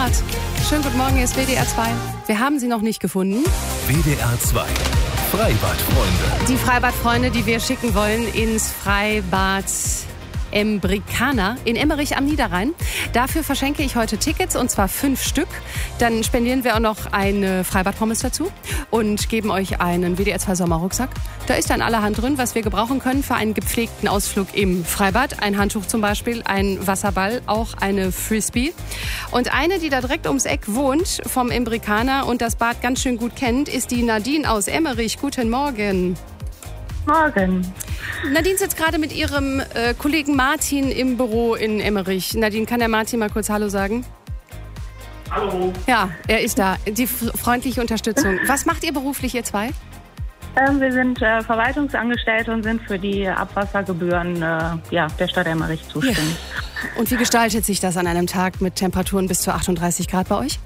Freibad. Schönen guten Morgen, hier ist WDR 2. Wir haben sie noch nicht gefunden. WDR 2. Freibadfreunde. Die Freibadfreunde, die wir schicken wollen ins Freibad Embricana in Emmerich am Niederrhein. Dafür verschenke ich heute Tickets, und zwar 5 Stück. Dann spendieren wir auch noch eine Freibadpommes dazu und geben euch einen WDR 2 Sommerrucksack. Da ist dann allerhand drin, was wir gebrauchen können für einen gepflegten Ausflug im Freibad. Ein Handtuch zum Beispiel, ein Wasserball, auch eine Frisbee. Und eine, die da direkt ums Eck wohnt, vom Embricana und das Bad ganz schön gut kennt, ist die Nadine aus Emmerich. Guten Morgen. Morgen. Nadine sitzt gerade mit ihrem Kollegen Martin im Büro in Emmerich. Nadine, kann der Martin mal kurz Hallo sagen? Hallo. Ja, er ist da. Die freundliche Unterstützung. Was macht ihr beruflich, ihr zwei? Wir sind Verwaltungsangestellte und sind für die Abwassergebühren der Stadt Emmerich zuständig. Ja. Und wie gestaltet sich das an einem Tag mit Temperaturen bis zu 38 Grad bei euch?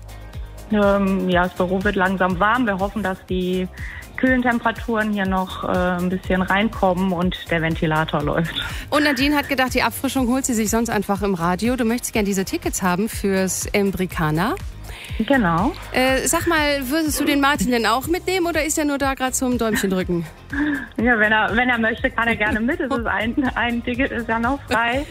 Das Büro wird langsam warm. Wir hoffen, dass die kühlen Temperaturen hier noch ein bisschen reinkommen und der Ventilator läuft. Und Nadine hat gedacht, die Abfrischung holt sie sich sonst einfach im Radio. Du möchtest gerne diese Tickets haben fürs Embricana. Genau. Sag mal, würdest du den Martin denn auch mitnehmen oder ist er nur da gerade zum Däumchen drücken? Ja, wenn er möchte, kann er gerne mit. Es ist ein Ticket ist ja noch frei.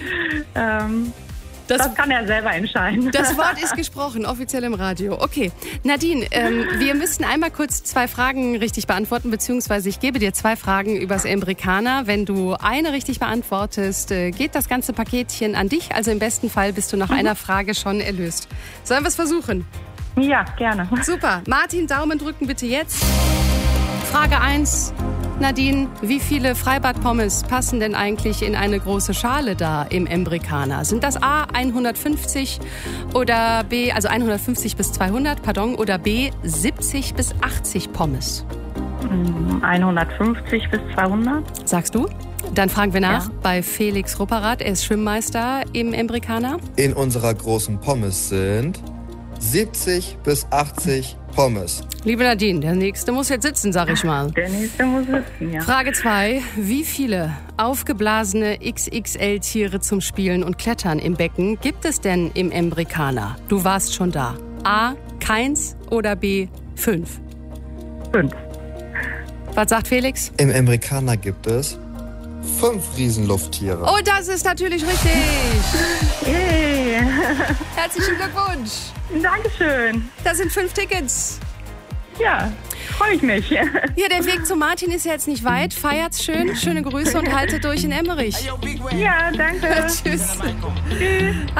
Das kann er selber entscheiden. Das Wort ist gesprochen, offiziell im Radio. Okay, Nadine, wir müssen einmal kurz 2 Fragen richtig beantworten, beziehungsweise ich gebe dir 2 Fragen übers Embricana. Wenn du eine richtig beantwortest, geht das ganze Paketchen an dich. Also im besten Fall bist du nach einer Frage schon erlöst. Sollen wir es versuchen? Ja, gerne. Super. Martin, Daumen drücken bitte jetzt. Frage 1. Nadine, wie viele Freibadpommes passen denn eigentlich in eine große Schale da im Embricana? Sind das A 150 oder B, also 150 bis 200, pardon, oder B 70 bis 80 Pommes? 150 bis 200. Sagst du? Dann fragen wir nach bei Felix Rupperath. Er ist Schwimmmeister im Embricana. In unserer großen Pommes sind 70 bis 80 Pommes. Liebe Nadine, der Nächste muss jetzt sitzen, sag ich mal. Der Nächste muss sitzen, ja. Frage 2. Wie viele aufgeblasene XXL-Tiere zum Spielen und Klettern im Becken gibt es denn im Embricana? Du warst schon da. A. Keins oder B. 5? 5. Was sagt Felix? Im Embricana gibt es 5 Riesenlufttiere. Oh, das ist natürlich richtig. Yay. Herzlichen Glückwunsch. Dankeschön. Das sind 5 Tickets. Ja, freue ich mich. Ja, der Weg zu Martin ist ja jetzt nicht weit. Feiert's schön, schöne Grüße und haltet durch in Emmerich. Ja, danke. Tschüss. Tschüss.